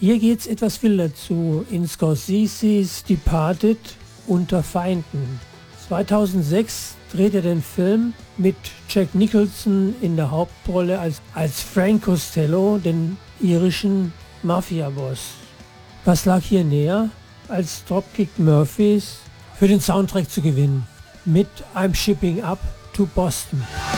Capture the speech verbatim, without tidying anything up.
Hier geht's etwas wilder zu in Scorseses Departed Unter Feinden. zweitausendsechs dreht er den Film mit Jack Nicholson in der Hauptrolle als, als Frank Costello, den irischen Mafia-Boss. Was lag hier näher, als Dropkick Murphys für den Soundtrack zu gewinnen mit I'm Shipping Up to Boston.